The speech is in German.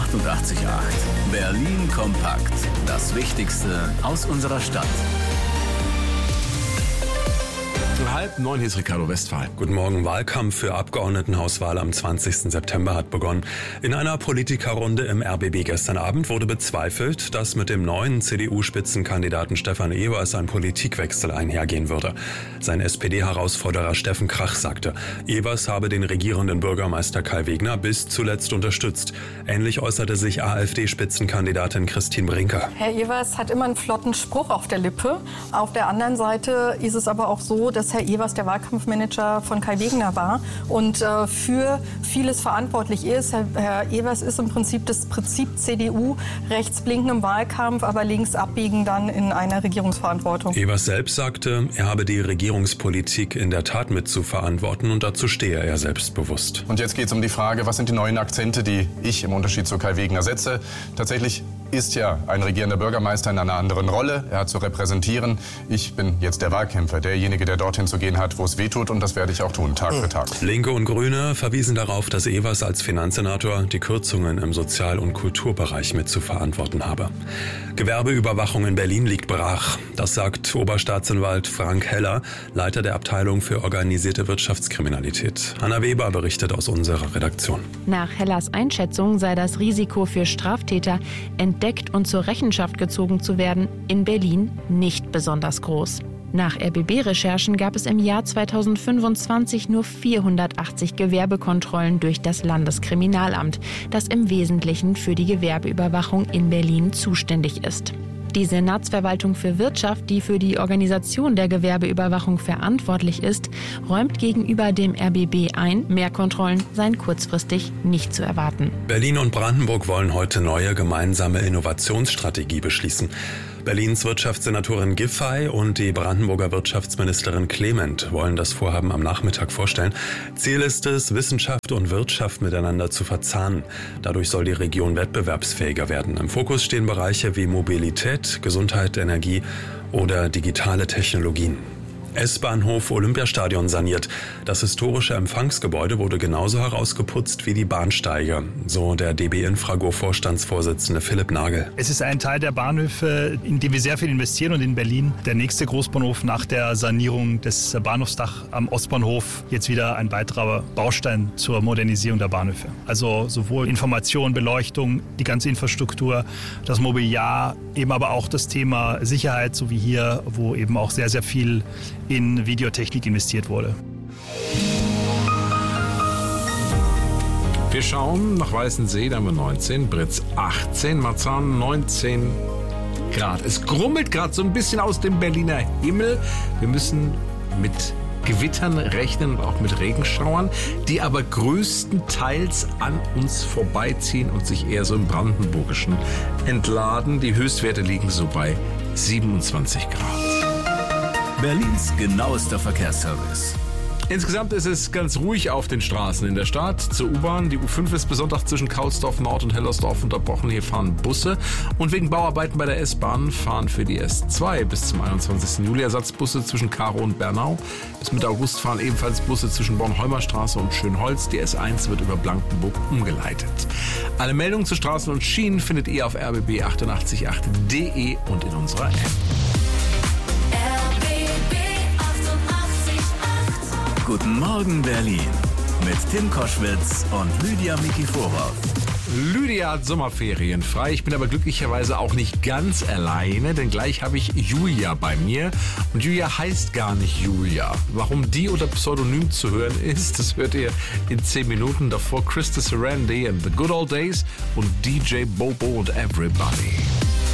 88,8. Berlin kompakt. Das Wichtigste aus unserer Stadt. 8:30, hier ist Ricardo Westphal. Guten Morgen. Wahlkampf für Abgeordnetenhauswahl am 20. September hat begonnen. In einer Politikerrunde im RBB gestern Abend wurde bezweifelt, dass mit dem neuen CDU-Spitzenkandidaten Stefan Evers ein Politikwechsel einhergehen würde. Sein SPD-Herausforderer Steffen Krach sagte, Evers habe den regierenden Bürgermeister Kai Wegner bis zuletzt unterstützt. Ähnlich äußerte sich AfD-Spitzenkandidatin Christine Brinker. Herr Evers hat immer einen flotten Spruch auf der Lippe. Auf der anderen Seite ist es aber auch so, dass Herr Evers der Wahlkampfmanager von Kai Wegner war und für vieles verantwortlich ist. Herr Evers ist im Prinzip das Prinzip CDU, rechts blinken im Wahlkampf, aber links abbiegen dann in einer Regierungsverantwortung. Evers selbst sagte, er habe die Regierungspolitik in der Tat mit zu verantworten und dazu stehe er selbstbewusst. Und jetzt geht es um die Frage, was sind die neuen Akzente, die ich im Unterschied zu Kai Wegner setze. Tatsächlich ist ja ein regierender Bürgermeister in einer anderen Rolle. Er hat zu repräsentieren. Ich bin jetzt der Wahlkämpfer, derjenige, der dorthin zu gehen hat, wo es wehtut. Und das werde ich auch tun, Tag für Tag. Linke und Grüne verwiesen darauf, dass Evers als Finanzsenator die Kürzungen im Sozial- und Kulturbereich mit zu verantworten habe. Gewerbeüberwachung in Berlin liegt brach. Das sagt Oberstaatsanwalt Frank Heller, Leiter der Abteilung für organisierte Wirtschaftskriminalität. Hanna Weber berichtet aus unserer Redaktion. Nach Hellers Einschätzung sei das Risiko für Straftäter, entdeckt und zur Rechenschaft gezogen zu werden, in Berlin nicht besonders groß. Nach RBB-Recherchen gab es im Jahr 2025 nur 480 Gewerbekontrollen durch das Landeskriminalamt, das im Wesentlichen für die Gewerbeüberwachung in Berlin zuständig ist. Die Senatsverwaltung für Wirtschaft, die für die Organisation der Gewerbeüberwachung verantwortlich ist, räumt gegenüber dem RBB ein, mehr Kontrollen seien kurzfristig nicht zu erwarten. Berlin und Brandenburg wollen heute neue gemeinsame Innovationsstrategie beschließen. Berlins Wirtschaftssenatorin Giffey und die Brandenburger Wirtschaftsministerin Clement wollen das Vorhaben am Nachmittag vorstellen. Ziel ist es, Wissenschaft und Wirtschaft miteinander zu verzahnen. Dadurch soll die Region wettbewerbsfähiger werden. Im Fokus stehen Bereiche wie Mobilität, Gesundheit, Energie oder digitale Technologien. S-Bahnhof Olympiastadion saniert. Das historische Empfangsgebäude wurde genauso herausgeputzt wie die Bahnsteige, so der DB Infrago-Vorstandsvorsitzende Philipp Nagel. Es ist ein Teil der Bahnhöfe, in die wir sehr viel investieren, und in Berlin der nächste Großbahnhof nach der Sanierung des Bahnhofsdach am Ostbahnhof jetzt wieder ein weiterer Baustein zur Modernisierung der Bahnhöfe. Also sowohl Information, Beleuchtung, die ganze Infrastruktur, das Mobiliar, eben aber auch das Thema Sicherheit, so wie hier, wo eben auch sehr, sehr viel in Videotechnik investiert wurde. Wir schauen nach Weißensee, da haben wir 19, Britz 18, Marzahn 19 Grad. Es grummelt gerade so ein bisschen aus dem Berliner Himmel. Wir müssen mit Gewittern rechnen und auch mit Regenschauern, die aber größtenteils an uns vorbeiziehen und sich eher so im Brandenburgischen entladen. Die Höchstwerte liegen so bei 27 Grad. Berlins genauester Verkehrsservice. Insgesamt ist es ganz ruhig auf den Straßen in der Stadt. Zur U-Bahn, die U5 ist bis Sonntag zwischen Kaulsdorf Nord und Hellersdorf unterbrochen. Hier fahren Busse. Und wegen Bauarbeiten bei der S-Bahn fahren für die S2 bis zum 21. Juli Ersatzbusse zwischen Karow und Bernau. Bis Mitte August fahren ebenfalls Busse zwischen Bornholmer-Straße und Schönholz. Die S1 wird über Blankenburg umgeleitet. Alle Meldungen zu Straßen und Schienen findet ihr auf rbb888.de und in unserer App. Guten Morgen Berlin mit Tim Koschwitz und Lydia Mikiforov. Lydia hat Sommerferien frei. Ich bin aber glücklicherweise auch nicht ganz alleine, denn gleich habe ich Julia bei mir. Und Julia heißt gar nicht Julia. Warum die unter Pseudonym zu hören ist, das hört ihr in 10 Minuten. Davor Krista Sarandon and The Good Old Days und DJ Bobo und Everybody.